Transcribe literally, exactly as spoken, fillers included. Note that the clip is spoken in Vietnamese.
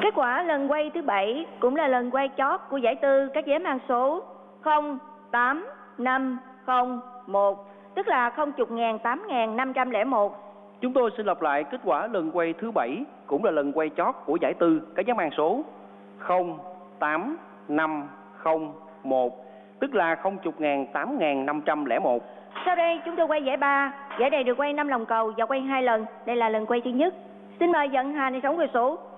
Kết quả lần quay thứ bảy cũng là lần quay chót của giải tư các vé mang số không tám năm không một, tức là không chục ngàn tám ngàn năm trăm lẻ một. Chúng tôi xin lặp lại kết quả lần quay thứ bảy cũng là lần quay chót của giải tư các vé mang số không tám năm không một, tức là không chục ngàn tám ngàn năm trăm lẻ một. Sau đây chúng tôi quay giải ba. Giải này được quay năm lòng cầu và quay hai lần. Đây là lần quay thứ nhất. Xin mời vận hành hệ thống quay số.